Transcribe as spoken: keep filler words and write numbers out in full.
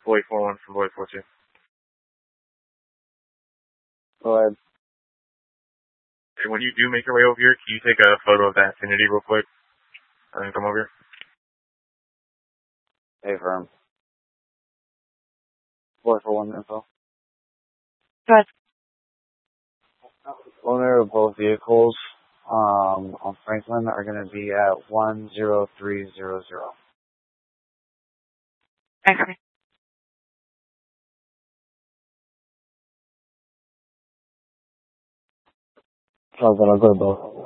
Boy four one from Boy four two. Go ahead. Hey, when you do make your way over here, can you take a photo of that Infinity real quick? And then come over here. Hey, firm. Boy four one info. Go ahead. Owner of both vehicles um, on Franklin are going to be at one zero three zero zero. Excellent. So I'm going to go to both.